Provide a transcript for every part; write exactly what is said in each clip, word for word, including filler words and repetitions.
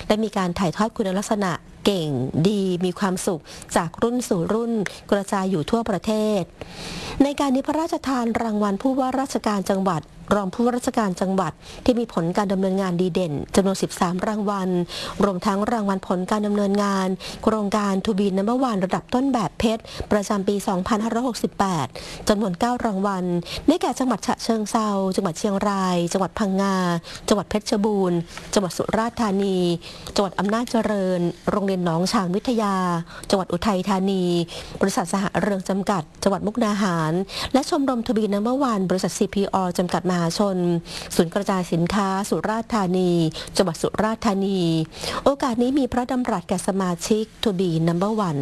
ได้มีการถ่ายทอดคุณลักษณะเก่งดีมีความสุขจากรุ่นสู่รุ่นกระจายอยู่ทั่วประเทศในการนี้พระราชทานรางวัลผู้ว่าราชการจังหวัดรองผู้ว่าราชการจังหวัดที่มีผลการดำเนินงานดีเด่นจำนวนสิบสามรางวัลรวมทั้งรางวัลผลการดำเนินงานโครงการทูบีนัมเบอร์วันระดับต้นแบบเพชรประจำปี สองพันห้าร้อยหกสิบแปด จำนวนเก้ารางวัลได้แก่จังหวัดฉะเชิงเทราจังหวัดเชียงรายจังหวัดพังงาจังหวัดเพชรบูรณ์จังหวัดสุราษฎร์ธานีจังหวัดอำนาจเจริญโรงเรียนหนองฉางวิทยาจังหวัดอุทัยธานีบริษัทสหเรืองจำกัดจังหวัดมุกดาหารและชมรมทูบีนัมเบอร์วันบริษัท ซี พี ออ จำกัดมหาชนศูนย์กระจายสินค้าสุราษฎร์ธานีจังหวัดสุราษฎร์ธานีโอกาสนี้มีพระดำรัสแก่สมาชิก To be number one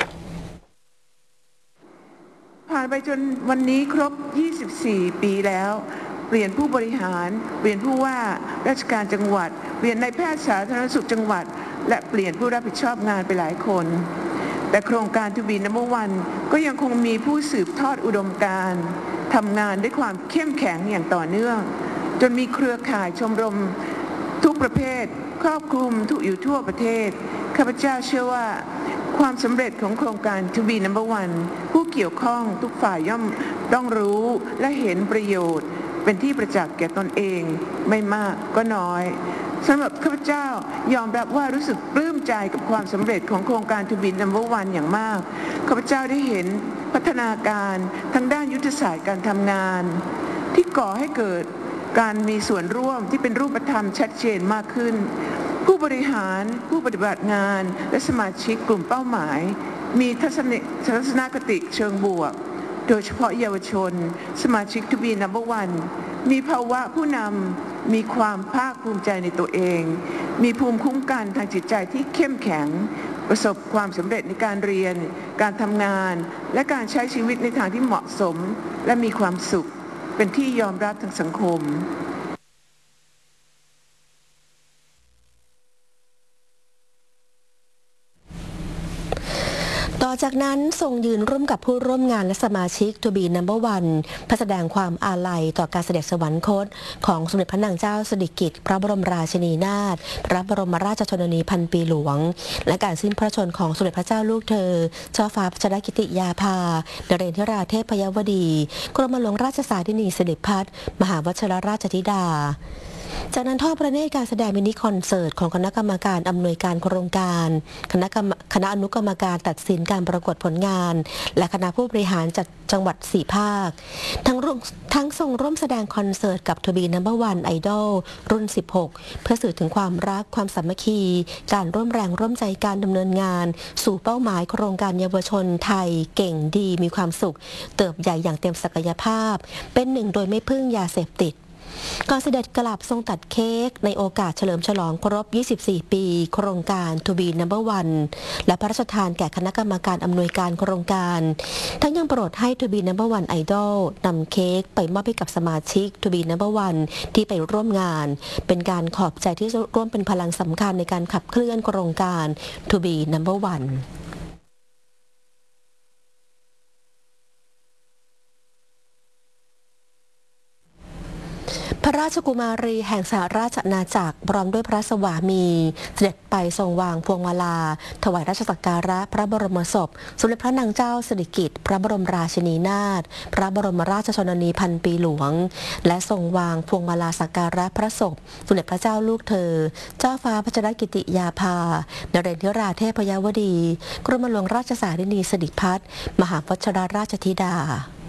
ผ่านไปจนวันนี้ครบยี่สิบสี่ปีแล้วเปลี่ยนผู้บริหารเปลี่ยนผู้ว่าราชการจังหวัดเปลี่ยนนายแพทย์สาธารณสุขจังหวัดและเปลี่ยนผู้รับผิดชอบงานไปหลายคนแต่โครงการ To be number one ก็ยังคงมีผู้สืบทอดอุดมการณ์ทำงานด้วยความเข้มแข็งอย่างต่อเนื่องจนมีเครือข่ายชมรมทุกประเภทครอบคลุมทุกอยู่ทั่วประเทศข้าพเจ้าเชื่อว่าความสำเร็จของโครงการ To be number one ผู้เกี่ยวข้องทุกฝ่ายย่อมต้องรู้และเห็นประโยชน์เป็นที่ประจักษ์แก่ตนเองไม่มากก็น้อยสำหรับข้าพเจ้ายอมรับว่ารู้สึกปลื้มใจกับความสำเร็จของโครงการ To be number one อย่างมากข้าพเจ้าได้เห็นพัฒนาการทั้งด้านยุทธศาสตร์การทำงานที่ก่อให้เกิดการมีส่วนร่วมที่เป็นรูปธรรมชัดเจนมากขึ้นผู้บริหารผู้ปฏิบัติงานและสมาชิกกลุ่มเป้าหมายมีทัศนทัศนคติเชิงบวกโดยเฉพาะเยาวชนสมาชิก To be number one มีภาวะผู้นำมีความภาคภูมิใจในตัวเองมีภูมิคุ้มกันทางจิตใจที่เข้มแข็งประสบความสำเร็จในการเรียนการทำงานและการใช้ชีวิตในทางที่เหมาะสมและมีความสุขเป็นที่ยอมรับทางสังคมต่อจากนั้นทรงยืนร่วมกับผู้ร่วมงานและสมาชิก To be number one เพื่อแสดงความอาลัยต่อการเสด็จสวรรคตของสมเด็จพระนางเจ้าสิริกิติ์พระบรมราชินีนาถพระบรมราชชนนีพันปีหลวงและการสิ้นพระชนม์ของสมเด็จพระเจ้าลูกเธอเจ้าฟ้าพัชรกิติยาภานเรนทิราเทพยวดีกรมหลวงราชสาธินีสิริพัฒน์มหาวชิรราชธิดาจากนั้นทอดพระเนตรการแสดงมินิคอนเสิร์ตของคณะกรรมการอำนวยการโครงการคณะกรรมคณะอนุกรรมการตัดสินการประกวดผลงานและคณะผู้บริหารจัดจังหวัดสี่ภาคทั้งทั้งทรงร่วมแสดงคอนเสิร์ตกับ To be number one Idol รุ่นสิบหกเพื่อสื่อถึงความรักความสามัคคีการร่วมแรงร่วมใจการดำเนินงานสู่เป้าหมายโครงการเยาวชนไทยเก่งดีมีความสุขเติบใหญ่อย่างเต็มศักยภาพเป็นหนึ่งโดยไม่พึ่งยาเสพติดก่อนเสด็จกลับทรงตัดเค้กในโอกาสเฉลิมฉลองครบยี่สิบสี่ปีโครงการ To be number one และพระราชทานแก่คณะกรรมการอำนวยการโครงการทั้งยังโปรดให้ To be number one Idol นำเค้กไปมอบให้กับสมาชิก To be number one ที่ไปร่วมงานเป็นการขอบใจที่ร่วมเป็นพลังสำคัญในการขับเคลื่อนโครงการ To be number oneพระราชกุมารีแห่งสหราชอาณาจักรพร้อมด้วยพระสวามีเสด็จไปทรงวางพวงมาลาถวายราชสักการะพระบรมศพสมเด็จพระนางเจ้าสิริกิติ์พระบรมราชินีนาถพระบรมราชชนนีพันปีหลวงและทรงวางพวงมาลาสักการะพระศพสมเด็จพระเจ้าลูกเธอเจ้าฟ้าพัชรกิติยาภานเรนทิราเทพยวดีกรมหลวงราชสาธินีสิริพัฒน์มหาวชิรราชธิดา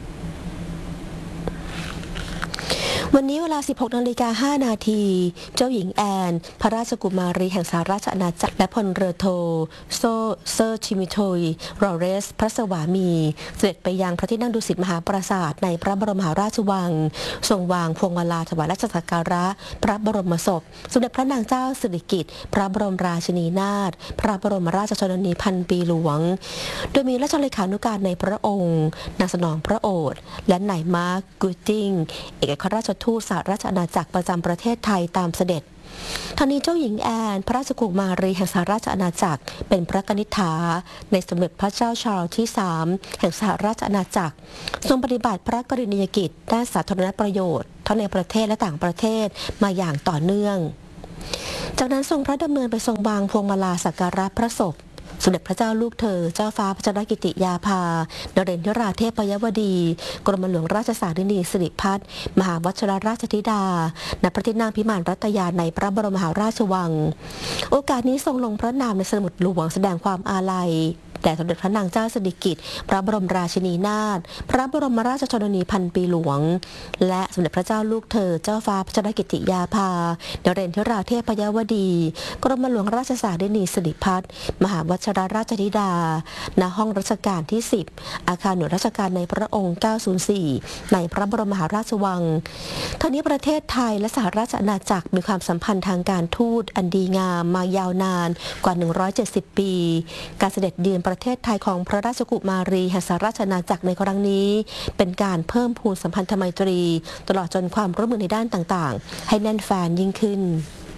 วันนี้เวลา สิบหกนาฬิกาห้านาทีเจ้าหญิงแอนพระราชกุมารีแห่งสหราชอาณาจักรและพลเรือโทโซเซอร์ชิมิโทยรอเรสพระสวามีเสด็จไปยังพระที่นั่งดุสิตมหาปราสาทในพระบรมมหาราชวังทรงวางพวงมาลาถวายราชสักการะพระบรมศพสมเด็จพระนางเจ้าสิริกิติ์พระบรมราชินีนาถพระบรมราชชนนีพันปีหลวงโดยมีราชเลขานุการในพระองค์นางสนองพระโอษฐ์และนายมาร์คกูติงเอกอัครราชทูตสหราชอาณาจักรประจำประเทศไทยตามเสด็จทั้งนี้เจ้าหญิงแอนพระราชกุมารีแห่งสหราชอาณาจักรเป็นพระกนิษฐาในสมเด็จพระเจ้าชาร์ลส์ที่สามแห่งสหราชอาณาจักรทรงปฏิบัติพระกรณียกิจด้านสาธารณประโยชน์ทั้งในประเทศและต่างประเทศมาอย่างต่อเนื่องจากนั้นทรงพระดำเนินไปทรงวางพวงมาลาสักการะพระศพสมเด็จพระเจ้าลูกเธอเจ้าฟ้าพัชรกิติยาภานเรนทราเทพยวดีกรมหลวงราชสารินีสิริพัฒน์มหาวชิรราชธิดาณพระที่นั่งพิมานรัตยาในพระบรมมหาราชวังโอกาสนี้ทรงลงพระนามในสมุดหลวงแสดงความอาลัยแด่สมเด็จพระนางเจ้าสิริกิติ์พระบรมราชินีนาถพระบรมราชชนนีพันปีหลวงและสมเด็จพระเจ้าลูกเธอเจ้าฟ้าพัชรกิติยาภานเรนทราเทพยวดีกรมหลวงราชสารินีสิริพัฒน์มหาวชิรราชธิดาณห้องรัชกาลที่สิบอาคารหน่วยราชการในพระองค์เก้าศูนย์สี่ในพระบรมมหาราชวังทั้งนี้ประเทศไทยและสหราชอาณาจักรมีความสัมพันธ์ทางการทูตอันดีงามมายาวนานกว่าหนึ่งร้อยเจ็ดสิบปีการเสด็จเยือนประเทศไทยของพระราชกุมารีแห่งสหราชอาณาจักรในครั้งนี้เป็นการเพิ่มพูนสัมพันธไมตรีตลอดจนความร่วมมือในด้านต่างๆให้แน่นแฟ้นยิ่งขึ้น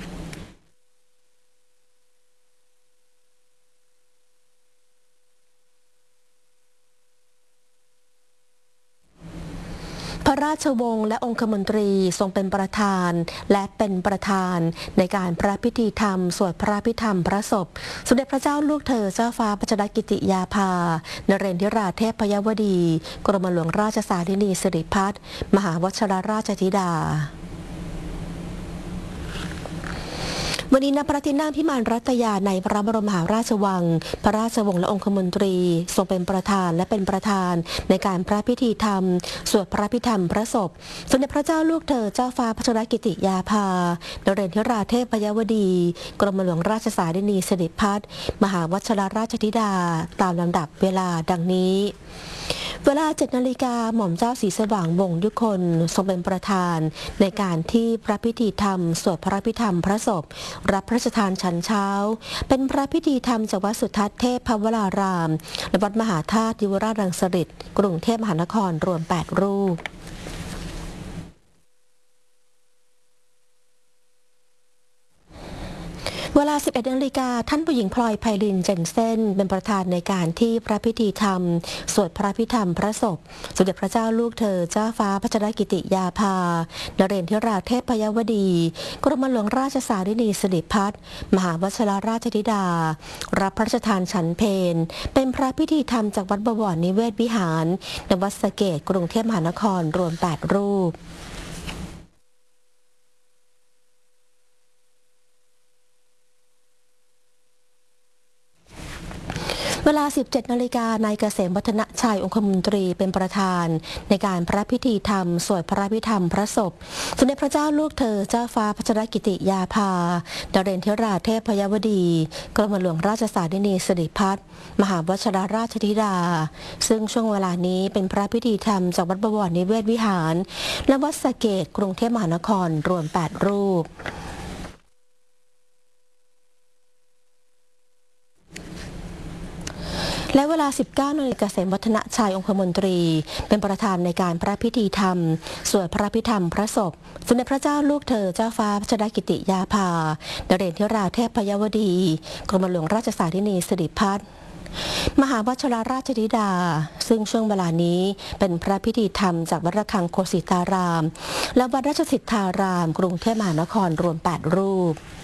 พระราชวงศ์และองคมนตรีทรงเป็นประธานและเป็นประธานในการพระพิธีธรรมสวดพระพิธรรมพระศพสมเด็จพระเจ้าลูกเธอเจ้าฟ้าพัชรกิติยาภานเรนทราเทพยวดีกรมหลวงราชสารินีสิริพัฒน์มหาวชิรราชธิดาวันนี้ณพระที่นั่งพิมานรัตยาในพระบรมมหาราชวังพระราชวงศ์และองคมนตรีทรงเป็นประธานและเป็นประธานในการพระพิธีธรรมสวดพระพิธรรมพระศพสมเด็จพระเจ้าลูกเธอเจ้าฟ้าพัชรกิติยาภานเรนทราเทพยวดีกรมหลวงราชสารินีสิริพัฒน์มหาวชิรราชธิดาตามลำดับเวลาดังนี้เวลาเจ็ดนาฬิกาหม่อมเจ้าศรีสว่างวงศ์ยุคนทรงเป็นประธานในการที่พระพิธีธรรมสวดพระพิธรรมพระศพรับพระราชทานฉันเช้าเป็นพระพิธีธรรมจากวัดสุทัศน์เทพพวรารามและวัดมหาธาตุยุวราชรังสฤษฎ์กรุงเทพมหานครรวมแปดรูปเวลา สิบเอ็ดนาฬิกาท่านผู้หญิงพลอยไพลินเจนเซ่นเป็นประธานในการที่พระพิธีธรรมสวดพระพิธรรมพระศพสมเด็จพระเจ้าลูกเธอเจ้าฟ้าพัชรกิติยาภานเรนทราเทพยวดีกรมหลวงราชสารินีสิริพัฒน์มหาวชิรราชธิดารับพระราชทานฉันเพลเป็นพระพิธีธรรมจากวัดบวรนิเวศวิหารในวัดสะเกษกรุงเทพมหานครรวมแปดรูปเวลา สิบเจ็ดนาฬิกานายเกษมวัฒนชัยองคมนตรีเป็นประธานในการพระพิธีธรรมสวดพระพิธรรมพระศพสมเด็จพระเจ้าลูกเธอเจ้าฟ้าพัชรกิติยาภานเรนทราเทพยวดีกรมหลวงราชสารินีสิริพัฒน์มหาวชิรราชธิดาซึ่งช่วงเวลานี้เป็นพระพิธีธรรมจากวัดบวรนิเวศวิหารและวัดสะเกษกรุงเทพมหานครรวมแปดรูปและเวลา สิบเก้านาฬิกาเกษมวัฒนชัยองคมนตรีเป็นประธานในการพระพิธีธรรมสวดพระพิธรรมพระศพสมเด็จพระเจ้าลูกเธอเจ้าฟ้าพัชรกิติยาภานเรนทราเทพยวดีกรมหลวงราชสารินีสิริพัฒน์มหาวชิรราชธิดาซึ่งช่วงเวลานี้เป็นพระพิธีธรรมจากวัดระฆังโคสิตารามและวัดราชสิทธารามกรุงเทพมหานครรวมแปดรูป